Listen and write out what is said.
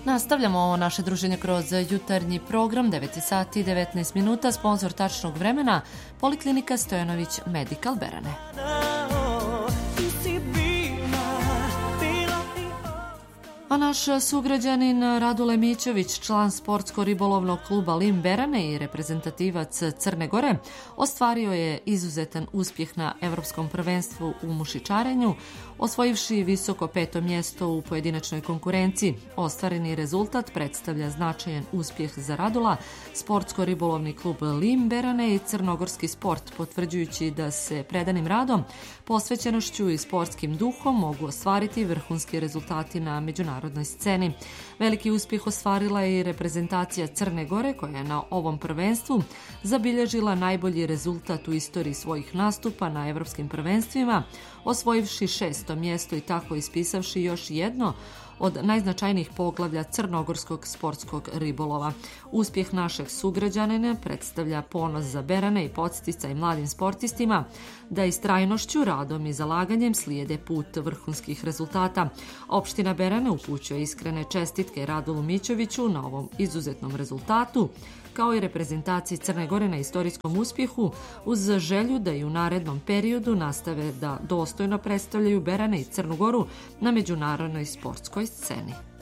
Nastavljamo ovo naše druženje kroz jutarnji program, 9 sati i 19 minuta, sponsor tačnog vremena, Poliklinika Stojanović Medical Berane. A naš sugrađanin Radule Mićović, član sportsko-ribolovnog kluba Lim Berane i reprezentativac Crne Gore, ostvario je izuzetan uspjeh na Evropskom prvenstvu u mušičarenju, osvojivši visoko 5. mjesto u pojedinačnoj konkurenciji. Ostvareni rezultat predstavlja značajan uspjeh za Radula, sportsko-ribolovni klub Lim Berane i crnogorski sport, potvrđujući da se predanim radom, posvećenošću i sportskim duhom mogu ostvariti vrhunski rezultati na međunarodnoj sceni. Veliki uspjeh ostvarila je i reprezentacija Crne Gore, koja je na ovom prvenstvu zabilježila najbolji rezultat u istoriji svojih nastupa na evropskim prvenstvima, osvojivši 6. mjesto i tako ispisavši još jedno od najznačajnijih poglavlja crnogorskog sportskog ribolova. Uspjeh našeg sugrađanina predstavlja ponos za Berane i podsticaj mladim sportistima da istrajnošću, radom i zalaganjem slijede put vrhunskih rezultata. Opština Berane upućuje iskrene čestitke Radulu Mićoviću na ovom izuzetnom rezultatu, kao i reprezentaciji Crne Gore na istorijskom uspjehu, uz želju da i u narednom periodu nastave da dostojno predstavljaju Berane i Crnu Goru na međunarodnoj sportskoj sceni.